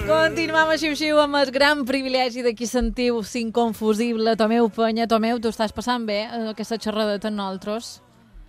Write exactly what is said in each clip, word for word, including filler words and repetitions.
Continuam a Xiu-Xiu amb el gran privilegi de qui sentiu inconfusible Tomeu Penya. Tomeu, tu estàs passant bé aquesta xerradeta amb nosaltres?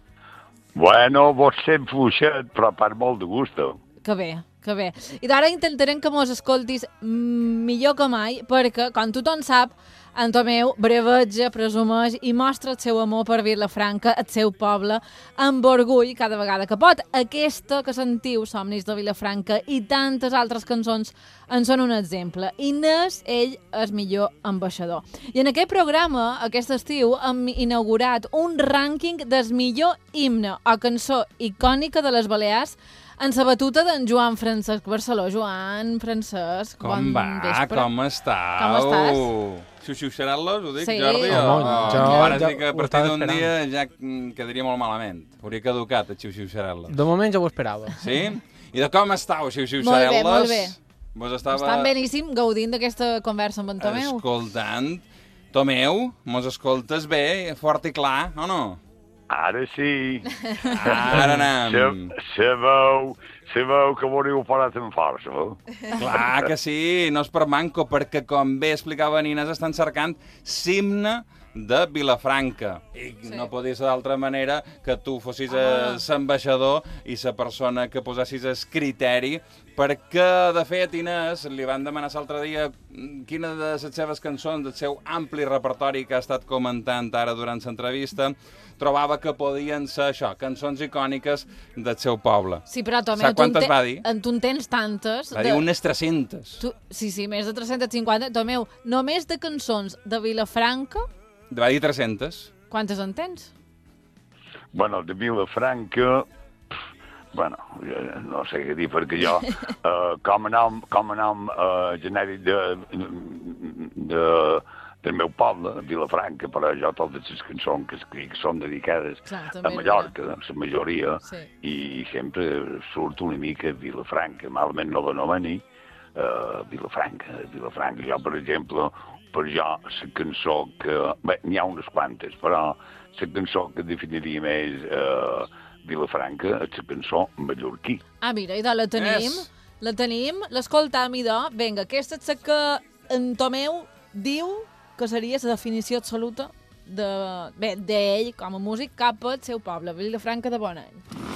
Bueno, vos sent fluixet, però per molt de gusto. Que bé, que bé. I d'ara intentarem que mos escoltis millor que mai, perquè, com tothom sap, en Tomeu breveja, presumeix i mostra el seu amor per Vilafranca, el seu poble, amb orgull cada vegada que pot. Aquesta que sentiu, Somnis de Vilafranca, i tantes altres cançons en són un exemple. I n'és ell el millor ambaixador. I en aquest programa, aquest estiu, hem inaugurat un rànquing del millor himne o cançó icònica de les Balears en la batuta d'en Joan Francesc Barceló. Joan Francesc, com bon va? vespre. Com estàs? Com estàs? Xuxuxarel·los, ho dic, Sí. Jordi? No, o... jo Ara ja sí que a ho partir estava d'un esperant. dia ja quedaria molt malament. Hauria caducat, el Xuxuxarel·los. De moment ja ho esperava. Sí? I de com estàu, Molt Xuxuxarel·los? bé, molt bé. Vos estava Estan beníssim gaudint d'aquesta conversa amb en Tomeu. escoltant. Tomeu, mos escoltes bé, fort i clar, o no? Ara sí. Ara anem. Sabeu, sabeu que veniu parat en força, eh? Clar que sí, no és per manco, perquè com bé explicava Inés, estan cercant l'himne de Vilafranca. I sí. No podia ser d'altra manera que tu fossis ah. l'ambaixador i la persona que posessis el criteri, perquè, de fet, Inés, li van demanar l'altre dia quina de les seves cançons, del seu ampli repertori que ha estat comentant ara durant l'entrevista, trobava que podien ser això, cançons icòniques del seu poble. Sí, però Tomeu, Saps quantes tu, va dir? en tu en tens tantes. Va dir unes tres-centes. Tu... Sí, sí, més de tres-cents cinquanta. Tomeu, només de cançons de Vilafranca, Va dir tres-centes. quantes en tens? Bueno, de Vilafranca, bueno, no sé què dir, perquè jo, uh, com a nom, com a nom uh, genèric de, de, del meu poble, Vilafranca, però jo totes les cançons que escric són dedicades Clar, a Mallorca, la majoria, sí. I sempre surt una mica Vilafranca, malament no l'anomeni, uh, Vilafranca, Vilafranca. Jo, per exemple, per jo, la cançó que... Bé, n'hi ha unes quantes, però la cançó que definiria més uh, Vilafranca és la cançó Mallorquí. Ah, mira, i de la tenim, És. la tenim, l'escoltam, i de... Vinga, aquesta és la que en Tomeu diu que seria la definició absoluta de... Bé, d'ell, com a músic, cap al seu poble, Vilafranca de Bonany.